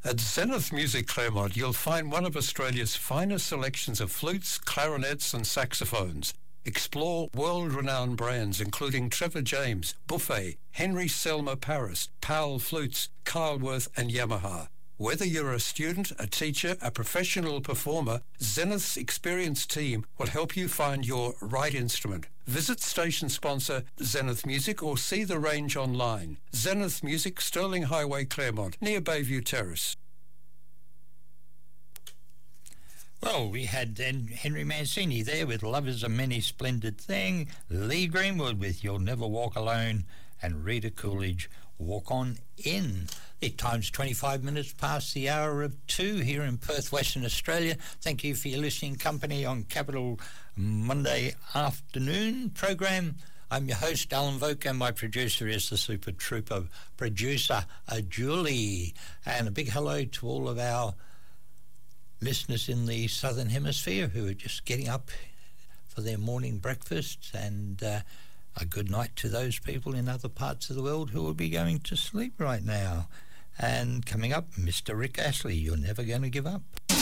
At Zenith Music Claremont, you'll find one of Australia's finest selections of flutes, clarinets and saxophones. Explore world-renowned brands including Trevor James, Buffet, Henry Selmer Paris, Powell Flutes, Kyleworth and Yamaha. Whether you're a student, a teacher, a professional performer, Zenith's experienced team will help you find your right instrument. Visit station sponsor Zenith Music or see the range online. Zenith Music, Stirling Highway, Claremont, near Bayview Terrace. Well, we had Henry Mancini there with Love is a Many Splendid Thing, Lee Greenwood with You'll Never Walk Alone, and Rita Coolidge, Walk On In. The time's 25 minutes past the hour of 2 here in Perth, Western Australia. Thank you for your listening company on Capital Monday afternoon program. I'm your host, Alan Voke, and my producer is the Super Trooper producer, Julie. And a big hello to all of our listeners in the Southern Hemisphere who are just getting up for their morning breakfast, and a good night to those people in other parts of the world who will be going to sleep right now. And coming up, Mr. Rick Astley, You're Never Gonna Give Up.